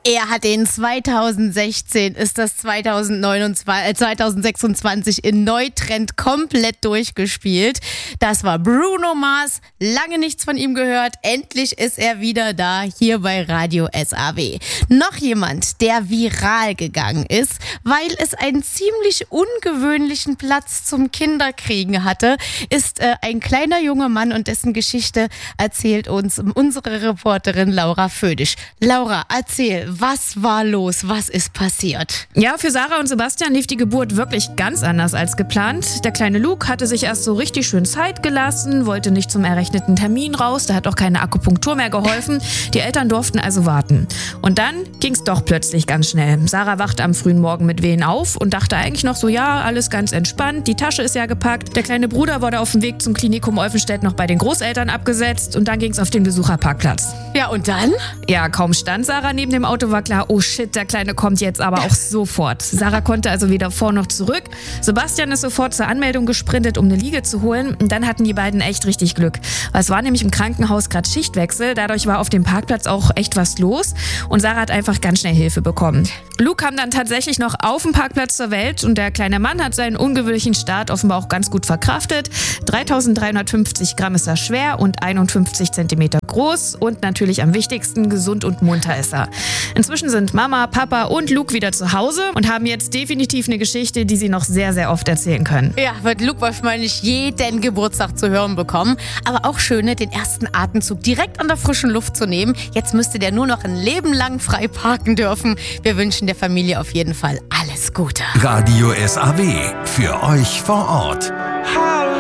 Er hat den 2016, ist das 2026 in Neutrend komplett durchgespielt. Das war Bruno Mars, lange nichts von ihm gehört. Endlich ist er wieder da, hier bei Radio SAW. Noch jemand, der viral gegangen ist, weil es einen ziemlich ungewöhnlichen Platz zum Kinderkriegen hatte, ist ein kleiner junger Mann und dessen Geschichte erzählt uns unsere Reporterin Laura Födisch. Laura, erzähl, was war los? Was ist passiert? Ja, für Sarah und Sebastian lief die Geburt wirklich ganz anders als geplant. Der kleine Luke hatte sich erst so richtig schön Zeit gelassen, wollte nicht zum errechneten Termin raus, da hat auch keine Akupunktur mehr geholfen. Die Eltern durften also warten. Und dann ging's doch plötzlich ganz schnell. Sarah wachte am frühen Morgen mit Wehen auf und dachte eigentlich noch so, ja, alles ganz entspannt, die Tasche ist ja gepackt. Der kleine Bruder wurde auf dem Weg zum Klinikum Olfenstedt noch bei den Großeltern abgesetzt und dann ging's auf den Besucherparkplatz. Ja, und dann? Ja, kaum stand Sarah neben dem Auto, war klar, oh shit, der Kleine kommt jetzt aber auch sofort. Sarah konnte also weder vor noch zurück. Sebastian ist sofort zur Anmeldung gesprintet, um eine Liege zu holen. Und dann hatten die beiden echt richtig Glück. Es war nämlich im Krankenhaus gerade Schichtwechsel. Dadurch war auf dem Parkplatz auch echt was los. Und Sarah hat einfach ganz schnell Hilfe bekommen. Luke kam dann tatsächlich noch auf dem Parkplatz zur Welt. Und der kleine Mann hat seinen ungewöhnlichen Start offenbar auch ganz gut verkraftet. 3.350 Gramm ist er schwer und 51 Zentimeter groß. Und natürlich am wichtigsten, gesund und munter ist er. Inzwischen sind Mama, Papa und Luke wieder zu Hause und haben jetzt definitiv eine Geschichte, die sie noch sehr, sehr oft erzählen können. Ja, wird Luke wahrscheinlich jeden Geburtstag zu hören bekommen. Aber auch schön, den ersten Atemzug direkt an der frischen Luft zu nehmen. Jetzt müsste der nur noch ein Leben lang frei parken dürfen. Wir wünschen der Familie auf jeden Fall alles Gute. Radio SAW, für euch vor Ort.